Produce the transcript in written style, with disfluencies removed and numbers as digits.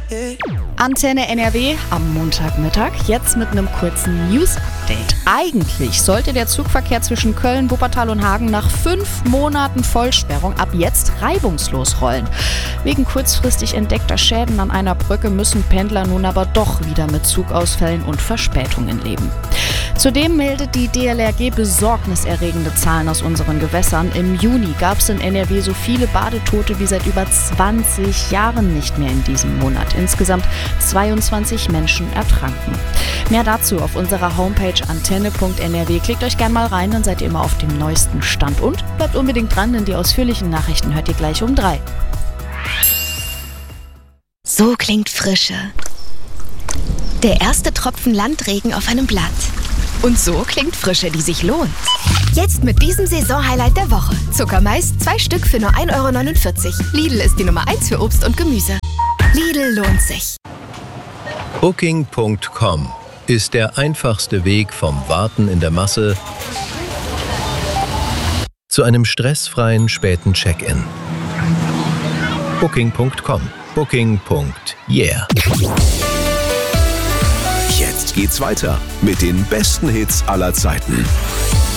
Antenne NRW am Montagmittag, jetzt mit einem kurzen News-Update. Eigentlich sollte der Zugverkehr zwischen Köln, Wuppertal und Hagen nach 5 Monaten Vollsperrung ab jetzt reibungslos rollen. Wegen kurzfristig entdeckter Schäden an einer Brücke müssen Pendler nun aber doch wieder mit Zugausfällen und Verspätungen leben. Zudem meldet die DLRG besorgniserregende Zahlen aus unseren Gewässern. Im Juni gab es in NRW so viele Badetote wie seit über 20 Jahren nicht mehr in diesem Monat. Insgesamt 22 Menschen ertranken. Mehr dazu auf unserer Homepage antenne.nrw. Klickt euch gern mal rein, dann seid ihr immer auf dem neuesten Stand. Und bleibt unbedingt dran, denn die ausführlichen Nachrichten hört ihr gleich um 3. So klingt Frische. Der erste Tropfen Landregen auf einem Blatt. Und so klingt Frische, die sich lohnt. Jetzt mit diesem Saisonhighlight der Woche. Zuckermais, 2 Stück für nur 1,49 €. Lidl ist die Nummer 1 für Obst und Gemüse. Lidl lohnt sich. Booking.com ist der einfachste Weg vom Warten in der Masse zu einem stressfreien späten Check-in. Booking.com. Booking.yeah. Jetzt geht's weiter mit den besten Hits aller Zeiten.